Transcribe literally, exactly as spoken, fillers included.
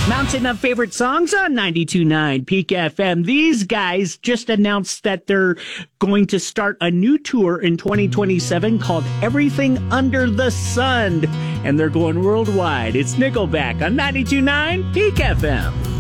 Mountain of favorite songs on ninety-two point nine Peak F M. These guys just announced that they're going to start a new tour in twenty twenty-seven called Everything Under the Sun, and they're going worldwide. It's Nickelback on ninety-two point nine Peak F M.